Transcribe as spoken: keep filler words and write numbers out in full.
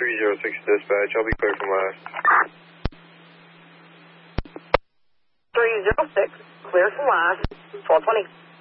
three zero six dispatch. I'll be clear from last. three zero six, clear from last, twelve twenty.